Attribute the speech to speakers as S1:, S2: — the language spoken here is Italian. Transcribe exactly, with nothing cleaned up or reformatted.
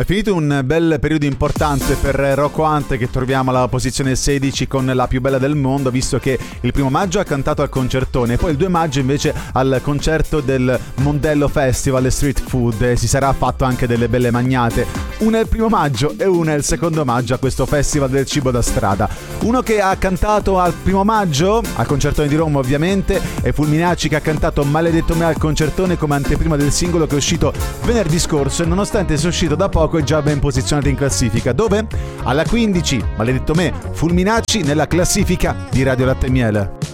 S1: È finito un bel periodo importante per Rocco Hunt, che troviamo alla posizione sedici con La più bella del mondo, visto che il primo maggio ha cantato al concertone e poi il due maggio invece al concerto del Mondello Festival Street Food, e si sarà fatto anche delle belle magnate. Una è il primo maggio e una è il secondo maggio a questo Festival del Cibo da Strada. Uno che ha cantato al primo maggio, al concertone di Roma ovviamente, è Fulminacci, che ha cantato Maledetto me al concertone come anteprima del singolo che è uscito venerdì scorso, e nonostante sia uscito da poco è già ben posizionato in classifica. Dove? Alla quindici, Maledetto me, Fulminacci nella classifica di Radio Latte e Miele.